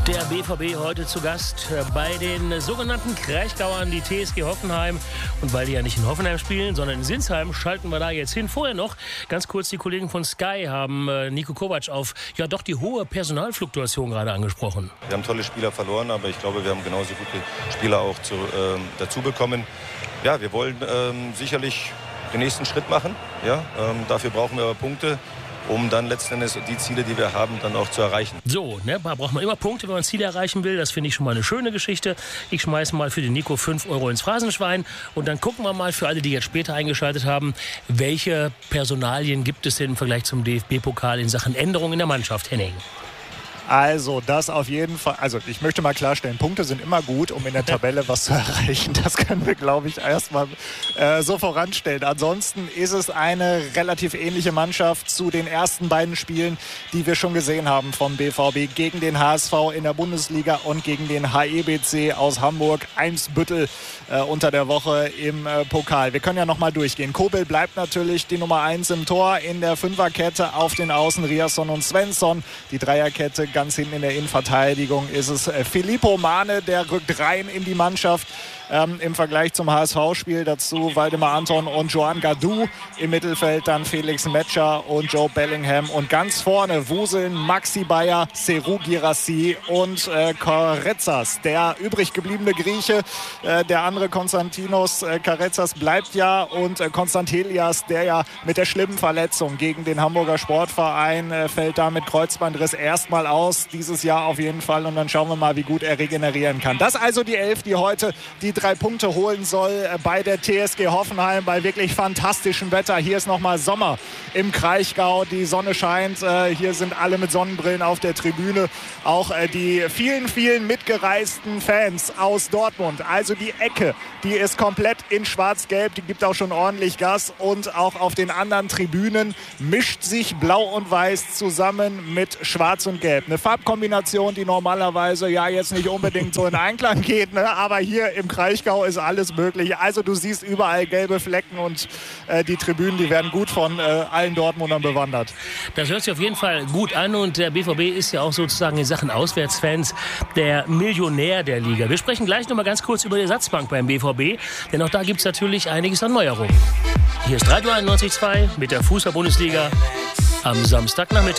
Der BVB heute zu Gast bei den sogenannten Kraichgauern, die TSG Hoffenheim. Und weil die ja nicht in Hoffenheim spielen, sondern in Sinsheim, schalten wir da jetzt hin. Vorher noch, ganz kurz, die Kollegen von Sky haben Niko Kovac auf ja doch die hohe Personalfluktuation gerade angesprochen. Wir haben tolle Spieler verloren, aber ich glaube, wir haben genauso gute Spieler auch dazu bekommen. Ja, wir wollen sicherlich den nächsten Schritt machen. Ja, dafür brauchen wir aber Punkte, um dann letzten Endes die Ziele, die wir haben, dann auch zu erreichen. So, da braucht man immer Punkte, wenn man Ziele erreichen will. Das finde ich schon mal eine schöne Geschichte. Ich schmeiße mal für den Nico 5 Euro ins Phrasenschwein. Und dann gucken wir mal für alle, die jetzt später eingeschaltet haben, welche Personalien gibt es denn im Vergleich zum DFB-Pokal in Sachen Änderungen in der Mannschaft, Henning? Also das auf jeden Fall, also ich möchte mal klarstellen, Punkte sind immer gut, um in der Tabelle was zu erreichen. Das können wir, glaube ich, erstmal so voranstellen. Ansonsten ist es eine relativ ähnliche Mannschaft zu den ersten beiden Spielen, die wir schon gesehen haben vom BVB gegen den HSV in der Bundesliga und gegen den HEBC aus Hamburg, Eimsbüttel unter der Woche im Pokal. Wir können ja nochmal durchgehen. Kobel bleibt natürlich die Nummer 1 im Tor, in der Fünferkette auf den Außen Riasson und Svensson. Die Dreierkette ganz hinten in der Innenverteidigung ist es Filippo Mane, der rückt rein in die Mannschaft. Im Vergleich zum HSV-Spiel dazu Waldemar Anton und Joan Gadou. Im Mittelfeld dann Felix Metscher und Joe Bellingham. Und ganz vorne wuseln Maxi Bayer, Serhou Guirassy und Karetzas. Der übrig gebliebene Grieche, der andere Konstantinos Karetzas bleibt ja. Und Konstantelias, der ja mit der schlimmen Verletzung gegen den Hamburger Sportverein fällt da mit Kreuzbandriss erstmal aus. Dieses Jahr auf jeden Fall. Und dann schauen wir mal, wie gut er regenerieren kann. Das also die 11, die heute die 3 Punkte holen soll bei der TSG Hoffenheim bei wirklich fantastischem Wetter. Hier ist nochmal Sommer im Kraichgau. Die Sonne scheint. Hier sind alle mit Sonnenbrillen auf der Tribüne. Auch die vielen, vielen mitgereisten Fans aus Dortmund. Also die Ecke, die ist komplett in schwarz-gelb. Die gibt auch schon ordentlich Gas. Und auch auf den anderen Tribünen mischt sich Blau und Weiß zusammen mit Schwarz und Gelb. Eine Farbkombination, die normalerweise ja jetzt nicht unbedingt so in Einklang geht, ne? Aber hier im Kraichgau ist alles möglich. Also du siehst überall gelbe Flecken und die Tribünen, die werden gut von allen Dortmundern bewandert. Das hört sich auf jeden Fall gut an und der BVB ist ja auch sozusagen in Sachen Auswärtsfans der Millionär der Liga. Wir sprechen gleich noch mal ganz kurz über die Ersatzbank beim BVB, denn auch da gibt es natürlich einiges an Neuerungen. Hier ist Radio 91.2 mit der Fußball-Bundesliga am Samstagnachmittag.